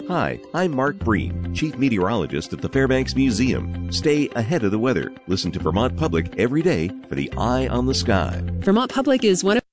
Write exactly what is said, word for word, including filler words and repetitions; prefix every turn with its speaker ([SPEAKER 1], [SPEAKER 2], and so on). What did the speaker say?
[SPEAKER 1] Hi, I'm Mark Breen, Chief Meteorologist at the Fairbanks Museum. Stay ahead of the weather. Listen to Vermont Public every day for the Eye on the Sky.
[SPEAKER 2] Vermont Public is one of